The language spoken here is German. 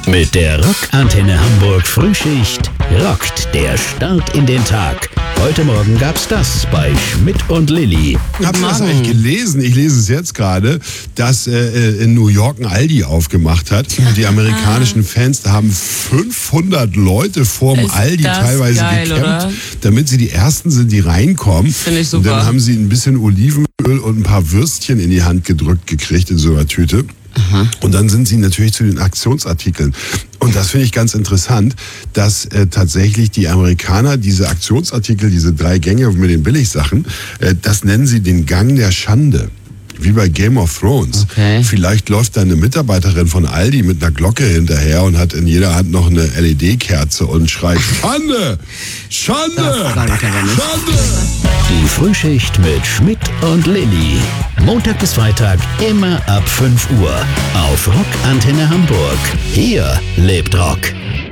Mit der Rockantenne Hamburg Frühschicht rockt der Start in den Tag. Heute Morgen gab's das bei Schmidt und Lilly. Habt ihr das eigentlich gelesen? Ich lese es jetzt gerade, dass in New York ein Aldi aufgemacht hat. Die amerikanischen Fans, da haben 500 Leute vorm Aldi teilweise geil, gekämpft, oder? damit sie die Ersten sind, die reinkommen. Finde ich Und super. dann haben sie ein bisschen Olivenöl und ein paar Würstchen in die Hand gedrückt gekriegt in so einer Tüte. Und dann sind sie natürlich zu den Aktionsartikeln. Und das finde ich ganz interessant, dass tatsächlich die Amerikaner diese Aktionsartikel, diese 3 Gänge mit den Billigsachen, das nennen sie den Gang der Schande. Wie bei Game of Thrones. Okay. Vielleicht läuft da eine Mitarbeiterin von Aldi mit einer Glocke hinterher und hat in jeder Hand noch eine LED-Kerze und schreit Schande! Schande! Schande! Die Frühschicht mit Schmidt und Lilly. Montag bis Freitag immer ab 5 Uhr auf Rockantenne Hamburg. Hier lebt Rock.